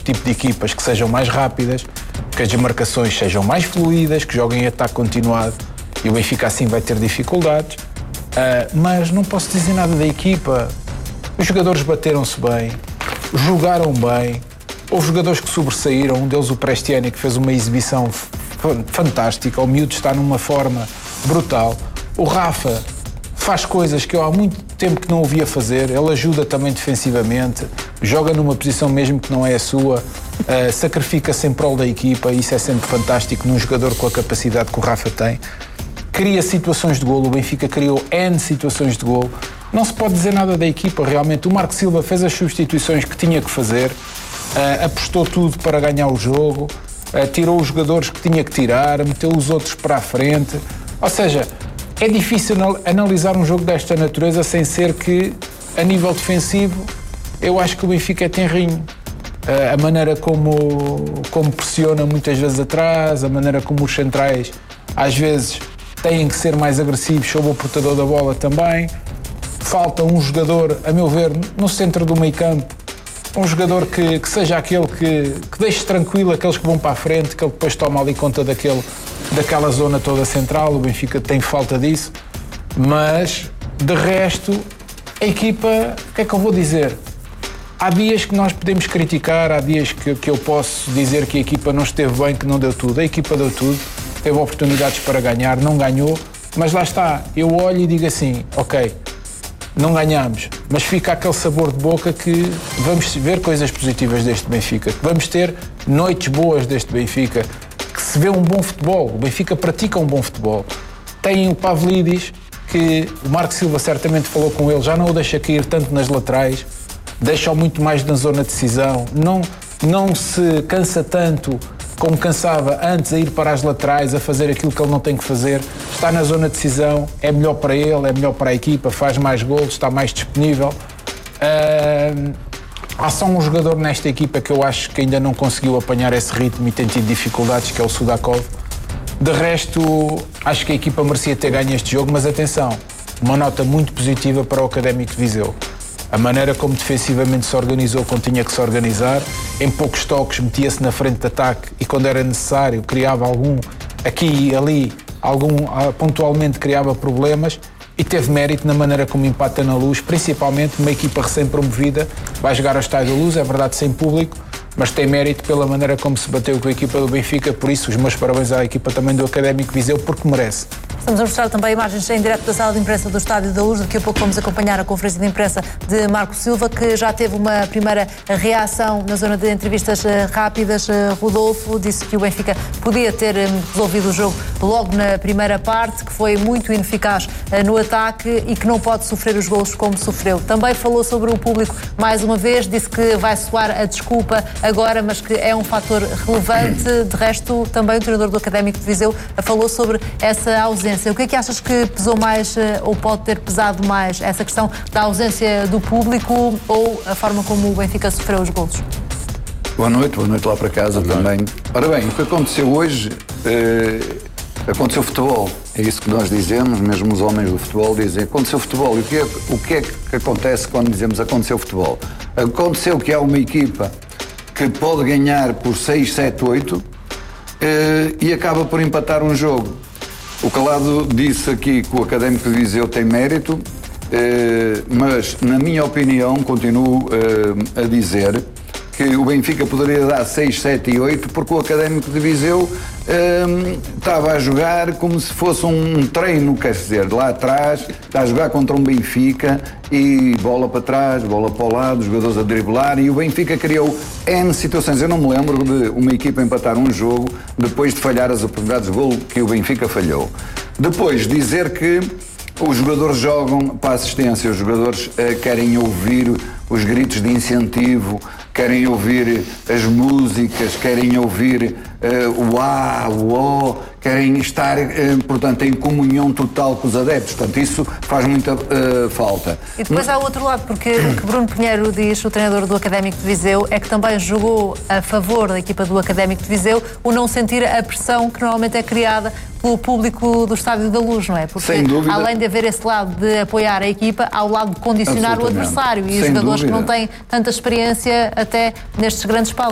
tipo de equipas que sejam mais rápidas, que as demarcações sejam mais fluídas, que joguem em ataque continuado, e o Benfica assim vai ter dificuldades. Mas não posso dizer nada da equipa. Os jogadores bateram-se bem, jogaram bem, houve jogadores que sobressaíram, um deles o Prestiani, que fez uma exibição fantástica, o miúdo está numa forma brutal. O Rafa faz coisas que eu há muito tempo que não o via fazer, ele ajuda também defensivamente, joga numa posição mesmo que não é a sua, sacrifica-se em prol da equipa, e isso é sempre fantástico num jogador com a capacidade que o Rafa tem. Cria situações de golo, o Benfica criou N situações de golo. Não se pode dizer nada da equipa, realmente. O Marco Silva fez as substituições que tinha que fazer, apostou tudo para ganhar o jogo, tirou os jogadores que tinha que tirar, meteu os outros para a frente. Ou seja, é difícil analisar um jogo desta natureza sem ser que, a nível defensivo, eu acho que o Benfica é tenrinho. A maneira como pressiona muitas vezes atrás, a maneira como os centrais, às vezes, têm que ser mais agressivos sobre o portador da bola também. Falta um jogador, a meu ver, no centro do meio-campo, um jogador que seja aquele que deixe tranquilo aqueles que vão para a frente, que ele depois toma ali conta daquela zona toda central. O Benfica tem falta disso, mas de resto, a equipa, o que é que eu vou dizer? Há dias que nós podemos criticar, há dias que eu posso dizer que a equipa não esteve bem, que não deu tudo. A equipa deu tudo, teve oportunidades para ganhar, não ganhou, mas lá está, eu olho e digo assim, ok, não ganhamos, mas fica aquele sabor de boca que vamos ver coisas positivas deste Benfica, que vamos ter noites boas deste Benfica, que se vê um bom futebol, o Benfica pratica um bom futebol. Tem o Pavlidis, que o Marco Silva certamente falou com ele, já não o deixa cair tanto nas laterais, deixa-o muito mais na zona de decisão, não se cansa tanto como cansava antes a ir para as laterais, a fazer aquilo que ele não tem que fazer. Está na zona de decisão, é melhor para ele, é melhor para a equipa, faz mais golos, está mais disponível. Há só um jogador nesta equipa que eu acho que ainda não conseguiu apanhar esse ritmo e tem tido dificuldades, que é o Sudakov. De resto, acho que a equipa merecia ter ganho este jogo, mas atenção, uma nota muito positiva para o Académico de Viseu. A maneira como defensivamente se organizou quando tinha que se organizar, em poucos toques metia-se na frente de ataque e quando era necessário criava algum, aqui e ali, pontualmente criava problemas, e teve mérito na maneira como empata na Luz, principalmente uma equipa recém-promovida, vai jogar ao Estádio da Luz, é verdade sem público, mas tem mérito pela maneira como se bateu com a equipa do Benfica, por isso os meus parabéns à equipa também do Académico Viseu, porque merece. Estamos a mostrar também imagens em direto da sala de imprensa do Estádio da Luz. Daqui a pouco vamos acompanhar a conferência de imprensa de Marco Silva, que já teve uma primeira reação na zona de entrevistas rápidas. Rodolfo disse que o Benfica podia ter resolvido o jogo logo na primeira parte, que foi muito ineficaz no ataque e que não pode sofrer os golos como sofreu. Também falou sobre o público mais uma vez, disse que vai soar a desculpa agora, mas que é um fator relevante. De resto, também o treinador do Académico de Viseu falou sobre essa ausência. O que é que achas que pesou mais ou pode ter pesado mais? Essa questão da ausência do público ou a forma como o Benfica sofreu os golos? Boa noite lá para casa também. Ora bem, o que aconteceu hoje, aconteceu futebol. É isso que nós dizemos, mesmo os homens do futebol dizem aconteceu futebol. E o que é que acontece quando dizemos aconteceu futebol? Aconteceu que há uma equipa que pode ganhar por 6, 7, 8 e acaba por empatar um jogo. O Calado disse aqui que o Académico de Viseu tem mérito, mas, na minha opinião, continuo a dizer que o Benfica poderia dar 6, 7 e 8, porque o Académico de Viseu estava a jogar como se fosse um treino, quer dizer, lá atrás, está a jogar contra um Benfica e bola para trás, bola para o lado, os jogadores a driblar, e o Benfica criou N situações. Eu não me lembro de uma equipa empatar um jogo depois de falhar as oportunidades de golo que o Benfica falhou. Depois, dizer que os jogadores jogam para a assistência, os jogadores querem ouvir os gritos de incentivo, querem ouvir as músicas, querem ouvir o A, o O, querem estar, portanto, em comunhão total com os adeptos. Portanto, isso faz muita falta. E depois há outro lado, porque o que Bruno Pinheiro diz, o treinador do Académico de Viseu, é que também jogou a favor da equipa do Académico de Viseu o não sentir a pressão que normalmente é criada pelo público do Estádio da Luz, não é? Porque, sem dúvida, além de haver esse lado de apoiar a equipa, há o lado de condicionar o adversário e os jogadores que não têm tanta experiência até nestes grandes palcos.